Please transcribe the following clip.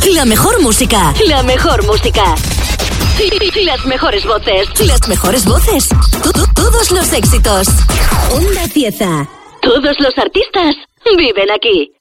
La mejor música. La mejor música. Las mejores voces. Las mejores voces. Todos los éxitos. Onda Cieza. Todos los artistas viven aquí.